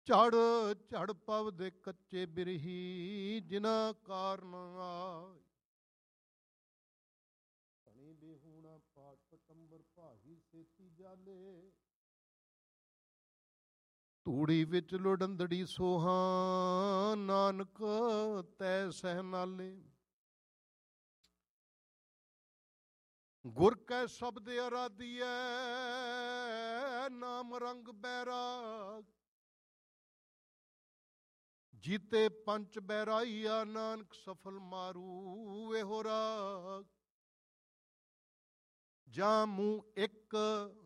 ਝੜ ਝੜ ਪਵ ਦੇ ਕੱਚੇ ਬਿਰਹੀ ਜਿਨਾ ਕਾਰਨ ਆਏ। ਧਣੀ ਬਿਹੂਣਾ ਪਾਟ ਪਟੰਬਰ ਭਾਗੀ ਸੇਤੀ ਜਾਲੇ। ਧੂੜੀ ਵਿੱਚ ਲੋੜੰਦੜੀ ਸੋਹਾਂ ਨਾਨਕ ਤੈ ਸਹਿ ਨਾਲੇ। ਗੁਰ ਕੈ ਸ਼ਬਦ ਅਰਾਧੀਐ ਨਾਮ ਰੰਗ ਬੈਰਾਗ। ਜੀਤੇ ਪੰਚ ਬੈਰਾਈਆ ਨਾਨਕ ਸਫਲ ਮਾਰੂ ਇਹੋ ਰਾਗ। ਜਾਂ ਮੂੰਹ ਇੱਕ